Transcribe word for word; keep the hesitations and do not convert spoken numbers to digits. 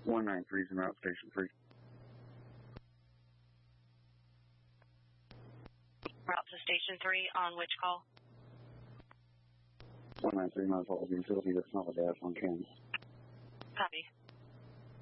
one nine three is en route station three. Route to station three on which call? one nine three, might as well be utility, that's not a dash on Kansas. Copy.